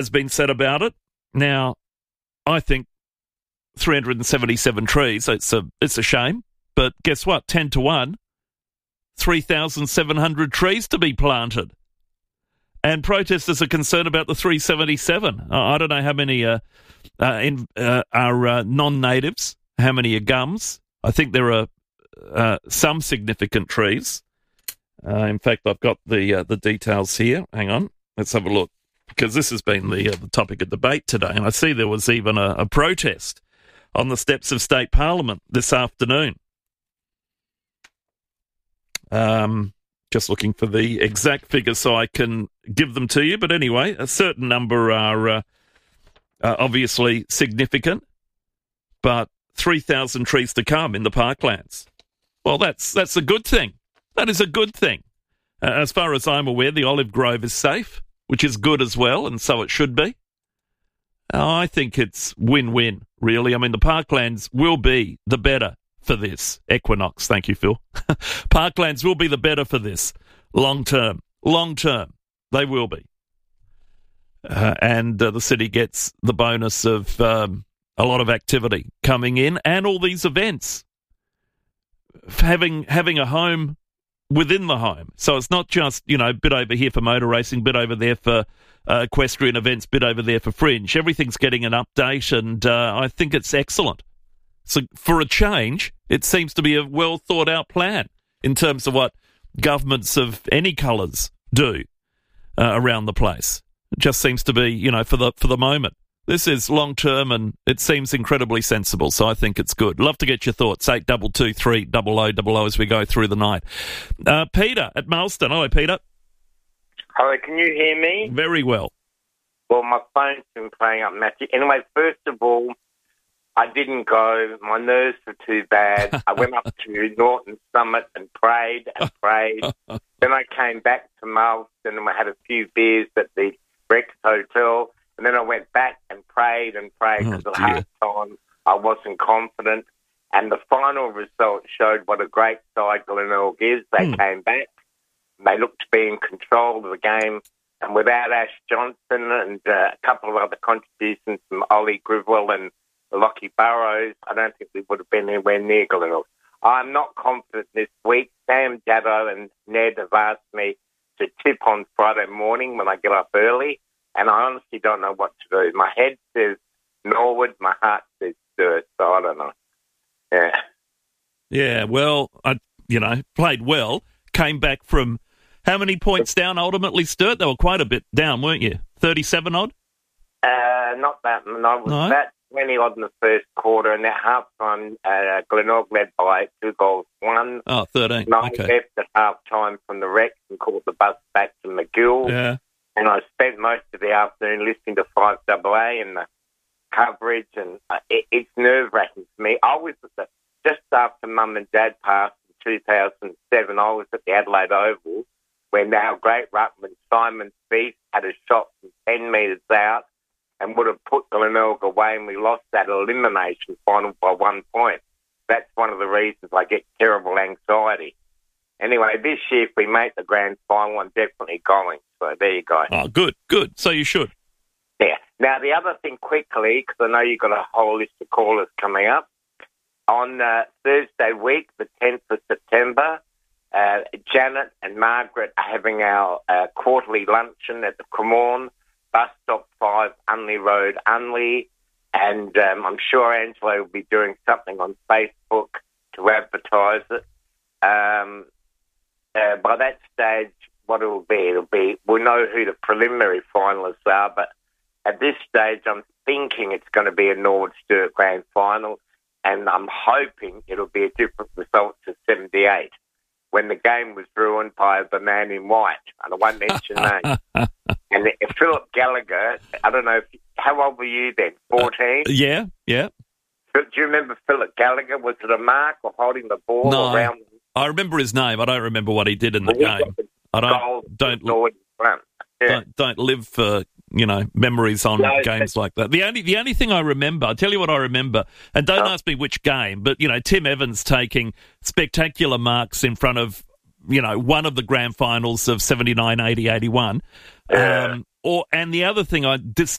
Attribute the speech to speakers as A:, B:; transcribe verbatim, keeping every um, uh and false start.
A: has been said about it. Now, I think three hundred seventy-seven trees, it's a, it's a shame. But guess what? ten to one, three thousand seven hundred trees to be planted. And protesters are concerned about the three hundred seventy-seven. Uh, I don't know how many uh, uh, in, uh, are uh, non-natives, how many are gums. I think there are uh, some significant trees. Uh, in fact, I've got the uh, the details here. Hang on, let's have a look. Because this has been the, uh, the topic of debate today. And I see there was even a, a protest on the steps of State Parliament this afternoon. Um, just looking for the exact figures so I can give them to you. But anyway, a certain number are uh, uh, obviously significant, but three thousand trees to come in the parklands. Well, that's that's a good thing. That is a good thing. Uh, as far as I'm aware, the olive grove is safe, which is good as well, and so it should be. Uh, I think it's win-win, really. I mean, the parklands will be the better for this. Equinox, thank you, Phil. Parklands will be the better for this long term. Long term, they will be. Uh, and uh, the city gets the bonus of um, a lot of activity coming in and all these events. Having having a home within the home. So it's not just, you know, bit over here for motor racing, bit over there for uh, equestrian events, bit over there for fringe. Everything's getting an update, and uh, I think it's excellent. So for a change, it seems to be a well-thought-out plan in terms of what governments of any colours do uh, around the place. It just seems to be, you know, for the for the moment. This is long-term, and it seems incredibly sensible, so I think it's good. Love to get your thoughts, eight two two three double oh double oh as we go through the night. Uh, Peter at Marston. Hello, Peter.
B: Hello, can you hear me?
A: Very well.
B: Well, my phone's been playing up magic. Anyway, first of all, I didn't go. My nerves were too bad. I went up to Norton Summit and prayed and prayed. Then I came back to Marston and I had a few beers at the Rex Hotel. And then I went back and prayed and prayed because oh, at half time I wasn't confident. And the final result showed what a great side Glenelg is. They mm. came back. They looked to be in control of the game. And without Ash Johnson and uh, a couple of other contributions from Ollie Grivwell and Lockie Burrows, I don't think we would have been anywhere near Glenelg. I'm not confident this week. Sam Jaddo and Ned have asked me to tip on Friday morning when I get up early. And I honestly don't know what to do. My head says Norwood, my heart says Sturt, so I don't know. Yeah. Yeah,
A: well, I, you know, played well, came back from how many points down ultimately, Sturt? They were quite a bit down, weren't you? thirty-seven odd?
B: Uh, not that. No, I was
A: no?
B: that twenty odd in the first quarter, and at half time, uh, Glenelg led by two goals, one.
A: Oh, thirteen.
B: Nine
A: okay.
B: left at half time from the Rex and caught the bus back to McGill.
A: Yeah.
B: And I spent most of the afternoon listening to five double A and the coverage, and uh, it, it's nerve-wracking for me. I was at the, just after Mum and Dad passed in two thousand seven, I was at the Adelaide Oval when our great ruckman Simon Spieth had a shot from ten metres out and would have put Glenelg away, and we lost that elimination final by one point. That's one of the reasons I get terrible anxiety. Anyway, this year, if we make the grand final, I'm definitely going. So there you go.
A: Oh, good, good. So you should.
B: Yeah. Now, the other thing quickly, because I know you've got a whole list of callers coming up, on uh, Thursday week, the tenth of September, uh, Janet and Margaret are having our uh, quarterly luncheon at the Cremorne, Bus Stop five, Unley Road, Unley, and um, I'm sure Angela will be doing something on Facebook to advertise it. Um, uh, by that stage, what it will be, it'll be, we'll know who the preliminary finalists are, but at this stage, I'm thinking it's going to be a Norwood Sturt grand final, and I'm hoping it'll be a different result to seventy-eight, when the game was ruined by the man in white, and I won't mention names. And Philip Gallagher, I don't know, if, how old were you then, fourteen?
A: Uh, yeah, yeah.
B: Do you remember Philip Gallagher? Was it a mark or holding the ball
A: no,
B: around?
A: I remember his name. I don't remember what he did in the
B: well,
A: game. I don't don't,
B: yeah.
A: don't don't live for, you know, memories on no, games like that. The only the only thing I remember, I'll tell you what I remember, and don't oh. ask me which game, but, you know, Tim Evans taking spectacular marks in front of you know, one of the grand finals of seventy-nine, eighty, eighty-one.
B: Yeah.
A: Um, or and the other thing I just